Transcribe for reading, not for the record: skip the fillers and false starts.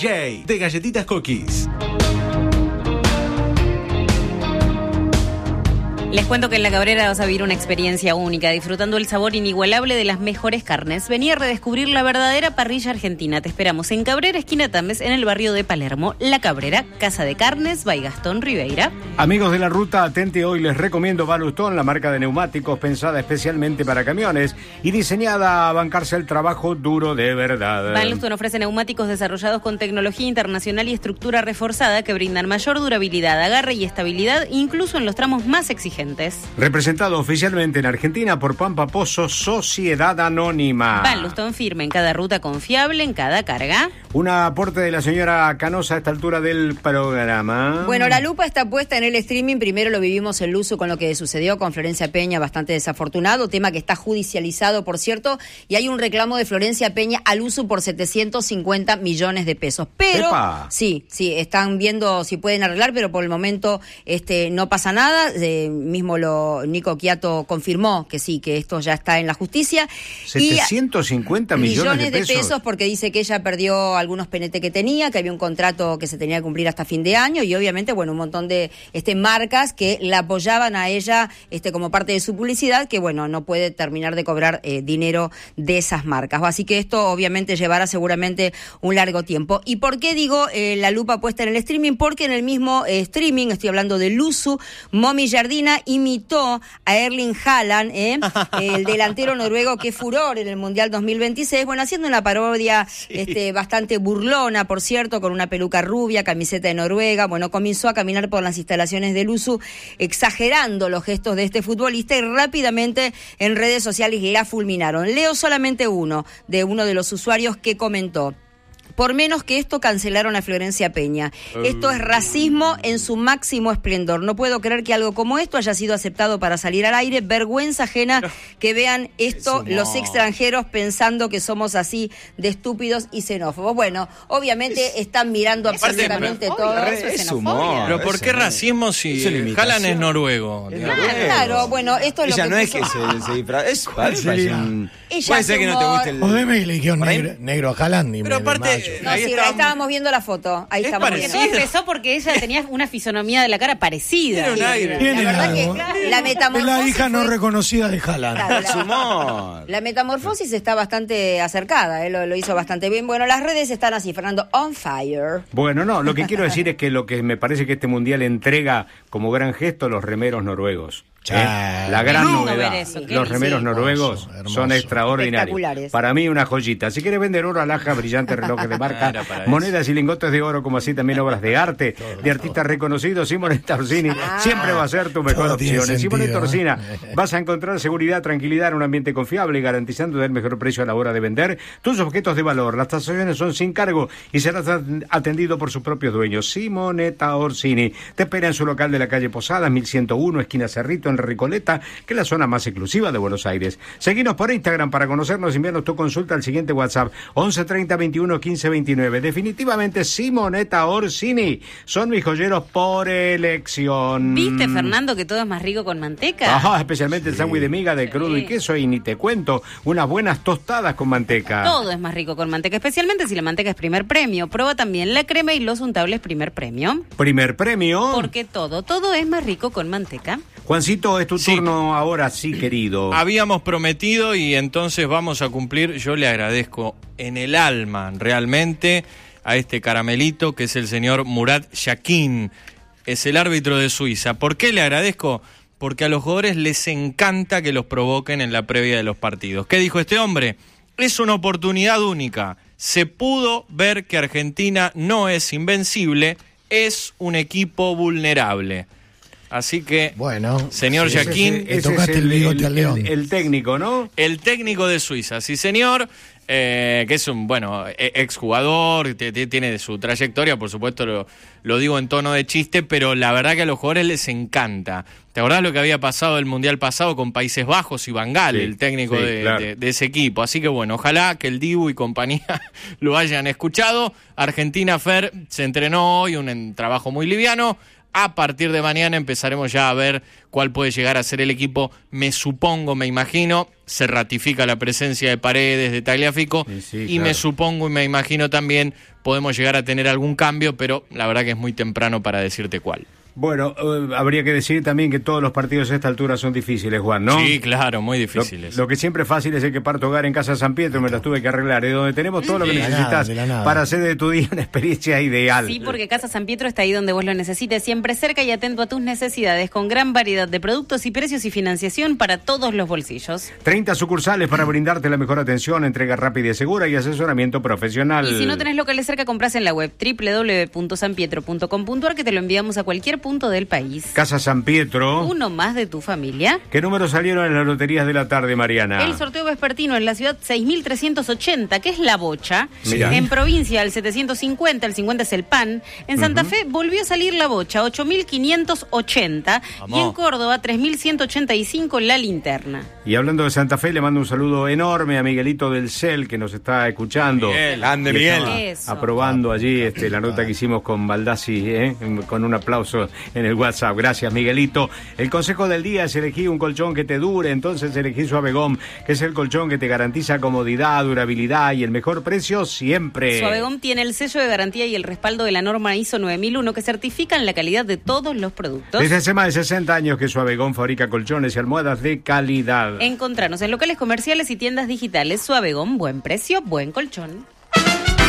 DJ de Galletitas Cookies. Les cuento que en La Cabrera vas a vivir una experiencia única, disfrutando el sabor inigualable de las mejores carnes. Vení a redescubrir la verdadera parrilla argentina. Te esperamos en Cabrera, esquina Tames, en el barrio de Palermo. La Cabrera, Casa de Carnes, by Gastón Ribeira. Amigos de la ruta, atente, hoy les recomiendo Balustón, la marca de neumáticos pensada especialmente para camiones y diseñada a bancarse el trabajo duro de verdad. Balustón ofrece neumáticos desarrollados con tecnología internacional y estructura reforzada que brindan mayor durabilidad, agarre y estabilidad, incluso en los tramos más exigentes. Representado oficialmente en Argentina por Pampa Pozo, Sociedad Anónima. Balustón firme en cada ruta, confiable en cada carga. Un aporte de la señora Canosa a esta altura del programa. Bueno, la lupa está puesta en el streaming. Primero lo vivimos en Luzu con lo que sucedió con Florencia Peña, bastante desafortunado, tema que está judicializado, por cierto, y hay un reclamo de Florencia Peña al Luzu por 750 millones de pesos. Pero ¡epa! Sí, están viendo si pueden arreglar, pero por el momento no pasa nada. Mismo Nico Quiato confirmó que sí, que esto ya está en la justicia. 750 millones de pesos porque dice que ella perdió algunos PNT que tenía, que había un contrato que se tenía que cumplir hasta fin de año y obviamente, bueno, un montón de marcas que la apoyaban a ella como parte de su publicidad, que bueno, no puede terminar de cobrar dinero de esas marcas. Así que esto obviamente llevará seguramente un largo tiempo. ¿Y por qué digo la lupa puesta en el streaming? Porque en el mismo streaming, estoy hablando de Luzu, Momi Jardina imitó a Erling Haaland, el delantero noruego que furor en el Mundial 2026, bueno, haciendo una parodia bastante burlona, por cierto, con una peluca rubia, camiseta de Noruega. Bueno, comenzó a caminar por las instalaciones de Luzu, exagerando los gestos de este futbolista y rápidamente en redes sociales la fulminaron. Leo solamente uno de los usuarios que comentó: por menos que esto cancelaron a Florencia Peña. Esto es racismo en su máximo esplendor. No puedo creer que algo como esto haya sido aceptado para salir al aire. Vergüenza ajena que vean esto los extranjeros pensando que somos así de estúpidos y xenófobos. Bueno, obviamente están mirando absolutamente todo. Es humor. Pero ¿por qué racismo si Haaland es noruego? Claro, bueno, esto es ella lo que no es que se disfraza. Puede ser que no te guste el... O deme que le dijeron negro a Haaland. Pero aparte... No, sí, estábamos viendo la foto. Ahí estamos viendo. Todo empezó porque ella tenía una fisonomía de la cara parecida. Tiene un aire. Tiene La verdad algo. que la metamorfosis Es la hija no fue... reconocida de Haaland. Claro, Es humor. la metamorfosis está bastante acercada, lo hizo bastante bien. Bueno, las redes están así, Fernando, on fire. Bueno, no, lo que quiero decir es que lo que me parece que este mundial entrega como gran gesto los remeros noruegos. La gran novedad. Los remeros noruegos son extraordinarios. Espectaculares. Para mí una joyita. Si quieres vender oro, alhaja, brillantes relojes de marca, monedas y lingotes de oro, como así también obras de arte de artistas reconocidos, Simonetta Orsini siempre va a ser tu mejor opción. En Simonetta Orsini vas a encontrar seguridad, tranquilidad en un ambiente confiable y garantizando el mejor precio a la hora de vender tus objetos de valor. Las tasaciones son sin cargo y serás atendido por sus propios dueños. Simonetta Orsini te espera en su local de la calle Posadas, 1101, esquina Cerrito, en Recoleta, que es la zona más exclusiva de Buenos Aires. Seguinos por Instagram para conocernos y enviarnos tu consulta al siguiente WhatsApp: 11 30 21 15 29. Definitivamente Simonetta Orsini son mis joyeros por elección. ¿Viste, Fernando, que todo es más rico con manteca? Ajá, especialmente el sándwich de miga de crudo y queso, y ni te cuento, unas buenas tostadas con manteca. Todo es más rico con manteca, especialmente si la manteca es primer premio. Prueba también la crema y los untables primer premio. Primer premio. Porque todo es más rico con manteca. Juancito, es tu turno ahora, sí, querido. Habíamos prometido y entonces vamos a cumplir. Yo le agradezco en el alma realmente a este caramelito que es el señor Murat Yakin. Es el árbitro de Suiza. ¿Por qué le agradezco? Porque a los jugadores les encanta que los provoquen en la previa de los partidos. ¿Qué dijo este hombre? Es una oportunidad única. Se pudo ver que Argentina no es invencible, es un equipo vulnerable. Así que, bueno, señor Yakin, tocaste el bigote al león. El técnico, ¿no? El técnico de Suiza, sí señor, que es un, exjugador, tiene su trayectoria, por supuesto lo digo en tono de chiste, pero la verdad que a los jugadores les encanta. ¿Te acordás lo que había pasado el Mundial pasado con Países Bajos y Van Gaal, el técnico de ese equipo? Así que bueno, ojalá que el Dibu y compañía lo hayan escuchado. Argentina Fer se entrenó hoy, un trabajo muy liviano. A partir de mañana empezaremos ya a ver cuál puede llegar a ser el equipo. Me imagino, se ratifica la presencia de Paredes, de Tagliafico, y claro, me supongo y me imagino también podemos llegar a tener algún cambio, pero la verdad que es muy temprano para decirte cuál. Bueno, habría que decir también que todos los partidos a esta altura son difíciles, Juan, ¿no? Sí, claro, muy difíciles. Lo que siempre es fácil es el que parto hogar en Casa San Pietro, me las tuve que arreglar, es donde tenemos todo lo que necesitas para hacer de tu día una experiencia ideal. Sí, porque Casa San Pietro está ahí donde vos lo necesites, siempre cerca y atento a tus necesidades, con gran variedad de productos y precios y financiación para todos los bolsillos. 30 sucursales para brindarte la mejor atención, entrega rápida y segura y asesoramiento profesional. Y si no tenés locales cerca, comprás en la web www.sanpietro.com.ar, que te lo enviamos a cualquier punto del país. Casa San Pietro. Uno más de tu familia. ¿Qué números salieron en las loterías de la tarde, Mariana? El sorteo vespertino en la ciudad 6.380, que es la bocha. Mirá. En provincia el 750, el 50 es el pan. En Santa Fe volvió a salir la bocha, 8.580. Y en Córdoba 3.185 la linterna. Y hablando de Santa Fe, le mando un saludo enorme a Miguelito del CEL, que nos está escuchando. Miguel, ande Miguel. Aprobando allí la nota que hicimos con Baldassi, con un aplauso en el WhatsApp. Gracias, Miguelito. El consejo del día es elegir un colchón que te dure, entonces elegí Suavegom, que es el colchón que te garantiza comodidad, durabilidad y el mejor precio siempre. Suavegom tiene el sello de garantía y el respaldo de la norma ISO 9001 que certifican la calidad de todos los productos. Desde hace más de 60 años que Suavegom fabrica colchones y almohadas de calidad. Encontranos en locales comerciales y tiendas digitales. Suavegom, buen precio, buen colchón.